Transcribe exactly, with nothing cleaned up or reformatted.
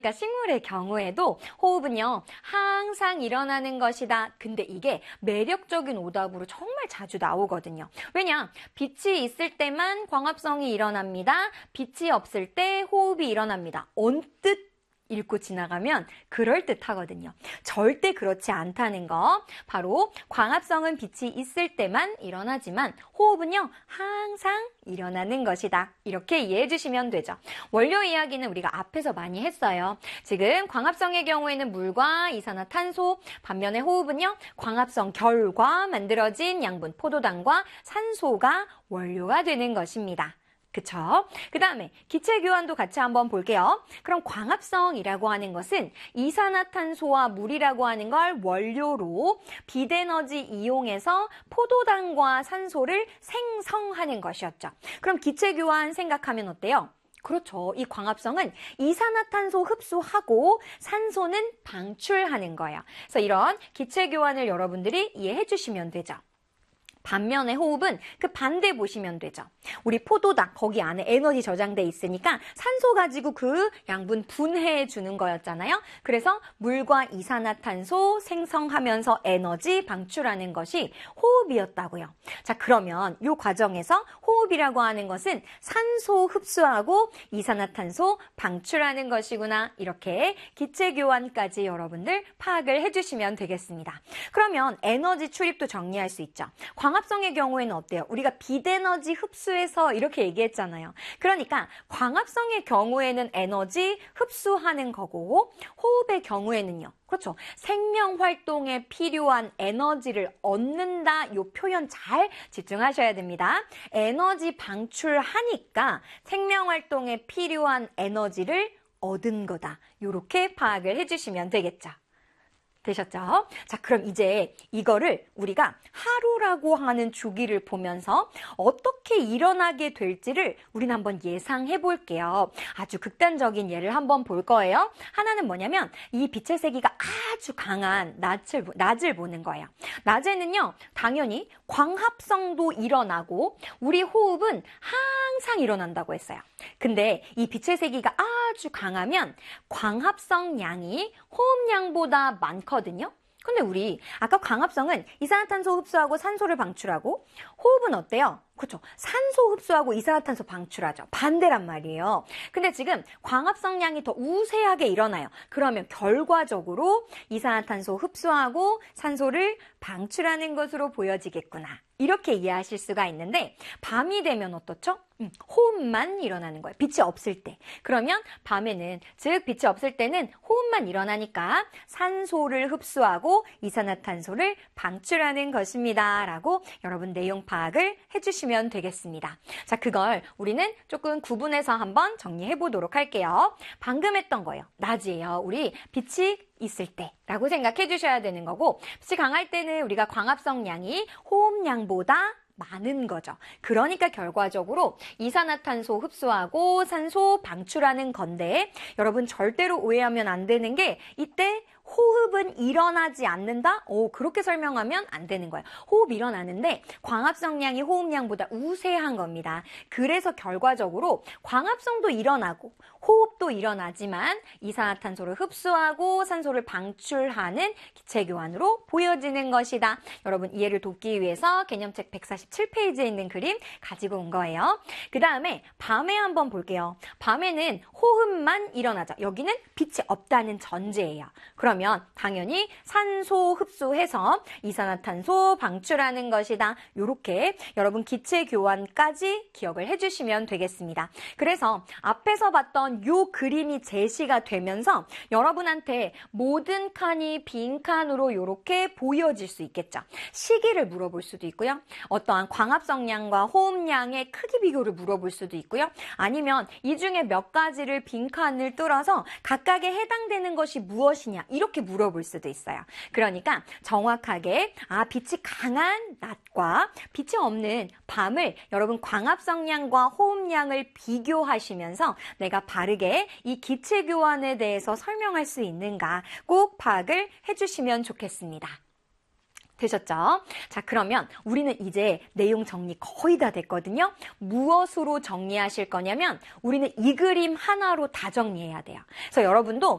그러니까 식물의 경우에도 호흡은요, 항상 일어나는 것이다. 근데 이게 매력적인 오답으로 정말 자주 나오거든요. 왜냐? 빛이 있을 때만 광합성이 일어납니다. 빛이 없을 때 호흡이 일어납니다. 언뜻 읽고 지나가면 그럴듯하거든요. 절대 그렇지 않다는 거. 바로 광합성은 빛이 있을 때만 일어나지만 호흡은요, 항상 일어나는 것이다. 이렇게 이해해 주시면 되죠. 원료 이야기는 우리가 앞에서 많이 했어요. 지금 광합성의 경우에는 물과 이산화탄소, 반면에 호흡은요, 광합성 결과 만들어진 양분 포도당과 산소가 원료가 되는 것입니다. 그쵸? 그 다음에 기체 교환도 같이 한번 볼게요. 그럼 광합성이라고 하는 것은 이산화탄소와 물이라고 하는 걸 원료로 빛에너지 이용해서 포도당과 산소를 생성하는 것이었죠. 그럼 기체 교환 생각하면 어때요? 그렇죠. 이 광합성은 이산화탄소 흡수하고 산소는 방출하는 거예요. 그래서 이런 기체 교환을 여러분들이 이해해 주시면 되죠. 반면에 호흡은 그 반대 보시면 되죠. 우리 포도당 거기 안에 에너지 저장돼 있으니까 산소 가지고 그 양분 분해해 주는 거였잖아요. 그래서 물과 이산화탄소 생성하면서 에너지 방출하는 것이 호흡이었다고요. 자, 그러면 이 과정에서 호흡이라고 하는 것은 산소 흡수하고 이산화탄소 방출하는 것이구나. 이렇게 기체 교환까지 여러분들 파악을 해주시면 되겠습니다. 그러면 에너지 출입도 정리할 수 있죠. 광합성의 경우에는 어때요? 우리가 빛에너지 흡수해서 이렇게 얘기했잖아요. 그러니까 광합성의 경우에는 에너지 흡수하는 거고 호흡의 경우에는요. 그렇죠. 생명 활동에 필요한 에너지를 얻는다. 이 표현 잘 집중하셔야 됩니다. 에너지 방출하니까 생명 활동에 필요한 에너지를 얻은 거다. 이렇게 파악을 해주시면 되겠죠. 되셨죠? 자, 그럼 이제 이거를 우리가 하루라고 하는 주기를 보면서 어떻게 일어나게 될지를 우리는 한번 예상해 볼게요. 아주 극단적인 예를 한번 볼 거예요. 하나는 뭐냐면 이 빛의 세기가 아주 강한 낮을, 낮을 보는 거예요. 낮에는요, 당연히 광합성도 일어나고 우리 호흡은 항상 일어난다고 했어요. 근데 이 빛의 세기가 아주 강하면 광합성 양이 호흡량보다 많거든요. 근데 우리 아까 광합성은 이산화탄소 흡수하고 산소를 방출하고 호흡은 어때요? 그렇죠. 산소 흡수하고 이산화탄소 방출하죠. 반대란 말이에요. 근데 지금 광합성량이 더 우세하게 일어나요. 그러면 결과적으로 이산화탄소 흡수하고 산소를 방출하는 것으로 보여지겠구나. 이렇게 이해하실 수가 있는데 밤이 되면 어떻죠? 음, 호흡만 일어나는 거예요. 빛이 없을 때. 그러면 밤에는, 즉 빛이 없을 때는 호흡만 일어나니까 산소를 흡수하고 이산화탄소를 방출하는 것입니다. 라고 여러분 내용 파악을 해주시면 되겠습니다. 자, 그걸 우리는 조금 구분해서 한번 정리해 보도록 할게요. 방금 했던 거예요. 낮이에요. 우리 빛이 있을 때라고 생각해 주셔야 되는 거고, 빛이 강할 때는 우리가 광합성량이 호흡량보다 많은 거죠. 그러니까 결과적으로 이산화탄소 흡수하고 산소 방출하는 건데 여러분 절대로 오해하면 안 되는 게 이때 호흡은 일어나지 않는다? 오, 그렇게 설명하면 안 되는 거예요. 호흡 일어나는데 광합성량이 호흡량보다 우세한 겁니다. 그래서 결과적으로 광합성도 일어나고 호흡도 일어나지만 이산화탄소를 흡수하고 산소를 방출하는 기체교환으로 보여지는 것이다. 여러분 이해를 돕기 위해서 개념책 백사십칠 페이지에 있는 그림 가지고 온 거예요. 그 다음에 밤에 한번 볼게요. 밤에는 호흡만 일어나죠. 여기는 빛이 없다는 전제예요. 그러면 당연히 산소 흡수해서 이산화탄소 방출하는 것이다. 이렇게 여러분 기체 교환까지 기억을 해주시면 되겠습니다. 그래서 앞에서 봤던 이 그림이 제시가 되면서 여러분한테 모든 칸이 빈 칸으로 이렇게 보여질 수 있겠죠. 시기를 물어볼 수도 있고요. 어떠한 광합성량과 호흡량의 크기 비교를 물어볼 수도 있고요. 아니면 이 중에 몇 가지를 빈 칸을 뚫어서 각각에 해당되는 것이 무엇이냐 이렇게 물어볼 수도 있어요. 그러니까 정확하게 아 빛이 강한 낮과 빛이 없는 밤을 여러분 광합성량과 호흡량을 비교하시면서 내가 바르게 이 기체 교환에 대해서 설명할 수 있는가 꼭 파악을 해주시면 좋겠습니다. 되셨죠? 자, 그러면 우리는 이제 내용 정리 거의 다 됐거든요. 무엇으로 정리하실 거냐면 우리는 이 그림 하나로 다 정리해야 돼요. 그래서 여러분도